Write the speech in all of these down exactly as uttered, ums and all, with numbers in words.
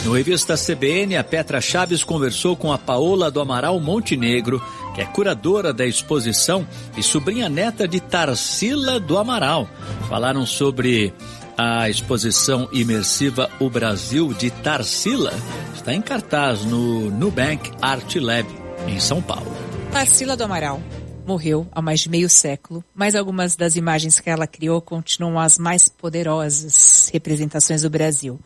No Revista C B N, a Petra Chaves conversou com a Paola do Amaral Montenegro, que é curadora da exposição e sobrinha neta de Tarsila do Amaral. Falaram sobre a exposição imersiva O Brasil de Tarsila. Está em cartaz no Nubank Art Lab, em São Paulo. Tarsila do Amaral morreu há mais de meio século, mas algumas das imagens que ela criou continuam as mais poderosas representações do Brasil.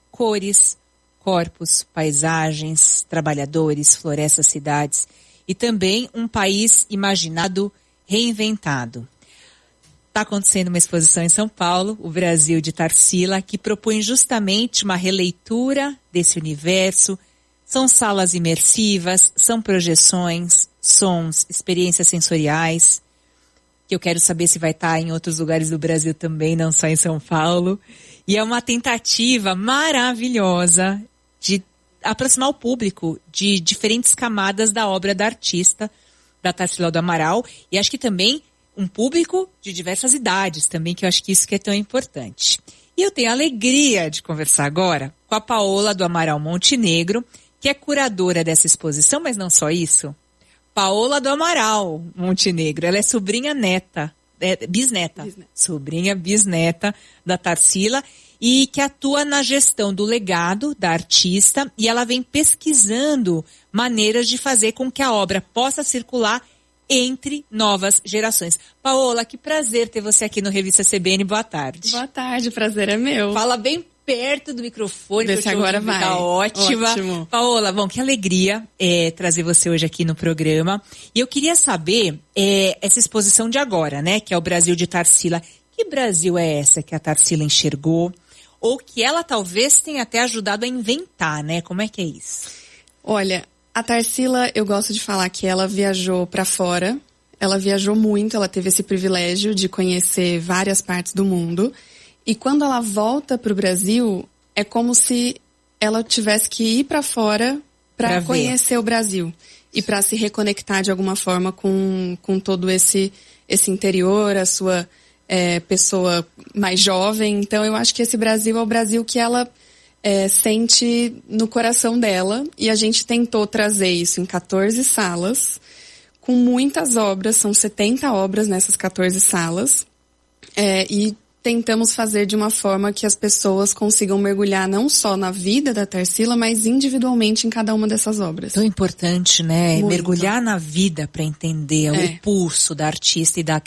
Cores, corpos, paisagens, trabalhadores, florestas, cidades e também um país imaginado, reinventado. Está acontecendo uma exposição em São Paulo, O Brasil de Tarsila, que propõe justamente uma releitura desse universo. São salas imersivas, são projeções, sons, experiências sensoriais, que eu quero saber se vai estar em outros lugares do Brasil também, não só em São Paulo. E é uma tentativa maravilhosa de aproximar o público de diferentes camadas da obra da artista, da Tarsila do Amaral, e acho que também um público de diversas idades também, que eu acho que isso que é tão importante. E eu tenho a alegria de conversar agora com a Paola do Amaral Montenegro, que é curadora dessa exposição, mas não só isso. Paola do Amaral Montenegro, ela é sobrinha neta, é, bisneta, bisneta, sobrinha bisneta da Tarsila, e que atua na gestão do legado da artista, e ela vem pesquisando maneiras de fazer com que a obra possa circular entre novas gerações. Paola, que prazer ter você aqui no Revista C B N. Boa tarde. Boa tarde, o prazer é meu. Fala bem perto do microfone. Vê se agora vai. Tá ótima. Ótimo. Paola, bom, que alegria é, trazer você hoje aqui no programa. E eu queria saber é, essa exposição de agora, né, que é o Brasil de Tarsila. Que Brasil é essa que a Tarsila enxergou? Ou que ela talvez tenha até ajudado a inventar, né? Como é que é isso? Olha, a Tarsila, eu gosto de falar que ela viajou para fora. Ela viajou muito, ela teve esse privilégio de conhecer várias partes do mundo. E quando ela volta para o Brasil, é como se ela tivesse que ir para fora para conhecer o Brasil. E para se reconectar de alguma forma com, com todo esse, esse interior, a sua é, pessoa mais jovem. Então eu acho que esse Brasil é o Brasil que ela é, sente no coração dela. E a gente tentou trazer isso em quatorze salas, com muitas obras, são setenta obras nessas quatorze salas. É, e tentamos fazer de uma forma que as pessoas consigam mergulhar não só na vida da Tarsila, mas individualmente em cada uma dessas obras. Tão importante, né? Muito. Mergulhar na vida para entender é. o pulso da artista e da,